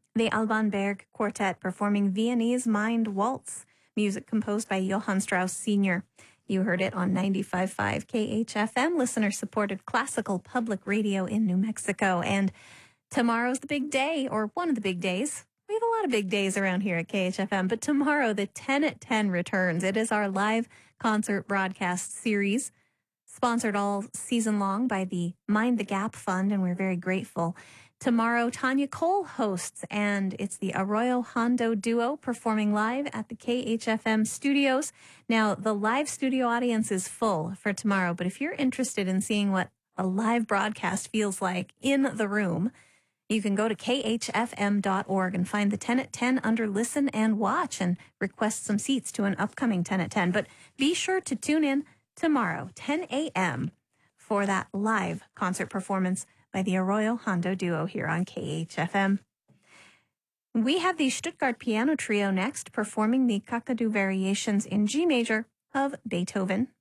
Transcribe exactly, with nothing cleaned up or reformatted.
The Alban Berg Quartet performing Viennese Mind Waltz, music composed by Johann Strauss Senior You heard it on ninety-five point five K H F M, listener-supported classical public radio in New Mexico. And tomorrow's the big day, or one of the big days. We have a lot of big days around here at K H F M, but tomorrow the ten at ten returns. It is our live concert broadcast series, sponsored all season long by the Mind the Gap Fund, and we're very grateful. Tomorrow, Tanya Cole hosts, and it's the Arroyo Hondo Duo performing live at the K H F M studios. Now, the live studio audience is full for tomorrow, but if you're interested in seeing what a live broadcast feels like in the room, you can go to K H F M dot org and find the ten at ten under Listen and Watch and request some seats to an upcoming ten at ten. But be sure to tune in tomorrow, ten a.m., for that live concert performance by the Arroyo Hondo Duo here on K H F M. We have the Stuttgart Piano Trio next, performing the Kakadu Variations in G major of Beethoven.